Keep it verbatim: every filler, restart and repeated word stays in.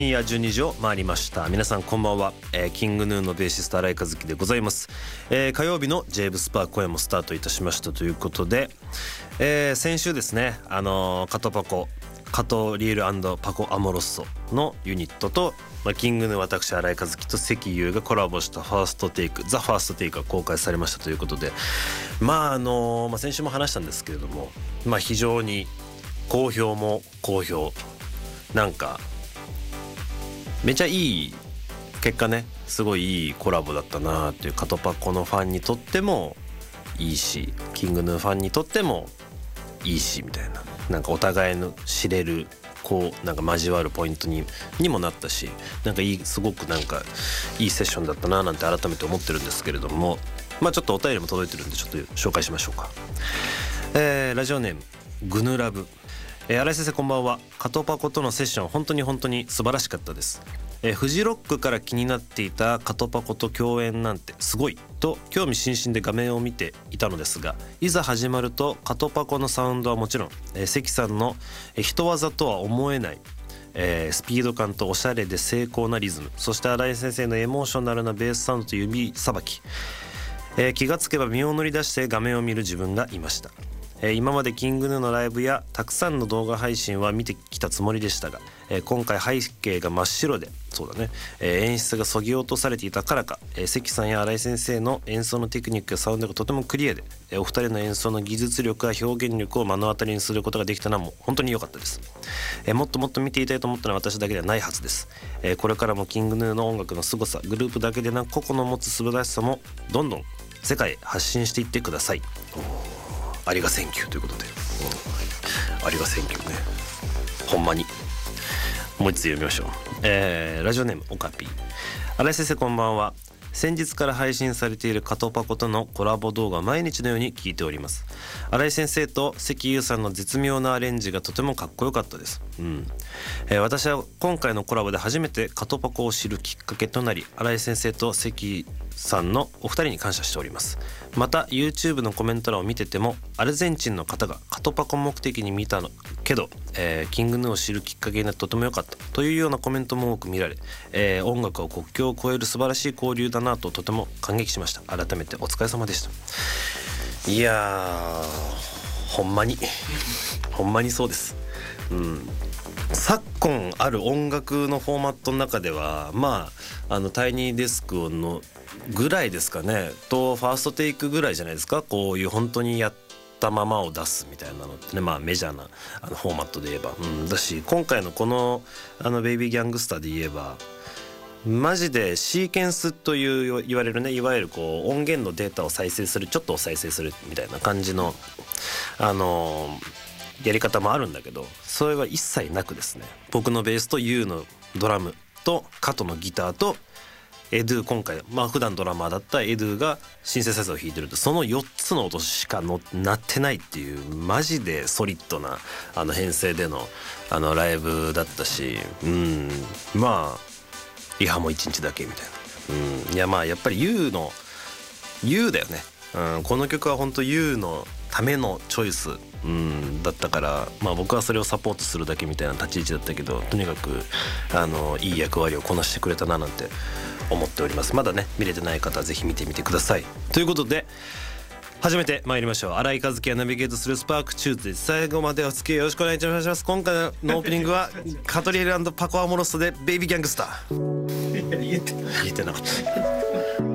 深夜じゅうにじを回りました。皆さんこんばんは、えー、キングヌーのベーシスト新井和樹でございます。えー、火曜日の ジェイブスパー今夜もスタートいたしましたということで、えー、先週ですね、あのー、カトパコカトリエル&パコアモロッソのユニットと、まあ、キングヌー私新井和樹と関優がコラボしたファーストテイクザ・ファーストテイクが公開されましたということで、まああのーまあ、先週も話したんですけれども、まあ、非常に好評も好評、なんかめちゃいい結果ね、すごいいいコラボだったなっていう、カトパコのファンにとってもいいし、キングヌーファンにとってもいいしみたいな、なんかお互いの知れるこうなんか交わるポイントににもなったし、なんかいいすごくなんかいいセッションだったななんて改めて思ってるんですけれども、まあちょっとお便りも届いてるんでちょっと紹介しましょうか。えー、ラジオネームグヌラブ、えー、新井先生こんばんは。カトパコとのセッション本当に本当に素晴らしかったです。えー、フジロックから気になっていたカトパコと共演なんてすごいと興味津々で画面を見ていたのですが、いざ始まるとカトパコのサウンドはもちろん、えー、関さんの人技とは思えない、えー、スピード感とおしゃれで精巧なリズム、そして新井先生のエモーショナルなベースサウンドと指さばき、えー、気がつけば身を乗り出して画面を見る自分がいました。えー、今までキングヌーのライブやたくさんの動画配信は見てきたつもりでしたが、えー、今回背景が真っ白で、そうだね、えー、演出が削ぎ落とされていたからか、えー、関さんや新井先生の演奏のテクニックやサウンドがとてもクリアで、えー、お二人の演奏の技術力や表現力を目の当たりにすることができたのはもう本当に良かったです。えー、もっともっと見ていたいと思ったのは私だけではないはずです。えー、これからもキングヌーの音楽の凄さ、グループだけでなく個々の持つ素晴らしさもどんどん世界へ発信していってください。ありがセンキューということで、うん、ありがセンキューね、ほんまに。もう一つ読みましょう。えー、ラジオネームオカピー、新井先生こんばんは。先日から配信されているカトパコとのコラボ動画を毎日のように聞いております。新井先生と関優さんの絶妙なアレンジがとてもかっこよかったです。うん、えー、私は今回のコラボで初めてカトパコを知るきっかけとなり、新井先生と関さんのお二人に感謝しております。また YouTube のコメント欄を見てても、アルゼンチンの方がカトパコ目的に見たのけど、えー、キングヌーを知るきっかけになってとても良かったというようなコメントも多く見られ、えー、音楽は国境を越える素晴らしい交流だなととても感激しました。改めてお疲れ様でした。いやー、ほんまにほんまにそうです。うん、昨今ある音楽のフォーマットの中では、まああのタイニーデスクのぐらいですかねとファーストテイクぐらいじゃないですか、こういう本当にやったままを出すみたいなのってね、まあメジャーなあのフォーマットで言えば、うん、だし今回のこのあのベイビーギャングスターで言えばマジでシーケンスという言われるね、いわゆるこう音源のデータを再生する、ちょっと再生するみたいな感じのあのー、やり方もあるんだけど、それは一切なくですね、僕のベースと ユー のドラムとカトのギターとエドゥ、今回まあ普段ドラマーだったエドゥがシンセサイザーを弾いてると、そのよっつの音しかのなってないっていう、マジでソリッドなあの編成でのあのライブだったし、うん、まあリハもいちにちだけみたいな、うん、いやまあやっぱり ユー の ユー だよね、うん、この曲は本当 ユー のためのチョイス、うん、だったから、まあ僕はそれをサポートするだけみたいな立ち位置だったけど、とにかくあのいい役割をこなしてくれたななんて思っております。まだね見れてない方はぜひ見てみてください。ということで始めてまいりましょう。新井和樹がナビゲートするスパークチューズで最後までお付き合いよろしくお願いします。今回のオープニングはカトリエル&パコアモロストでベイビーギャングスター。言えてなかった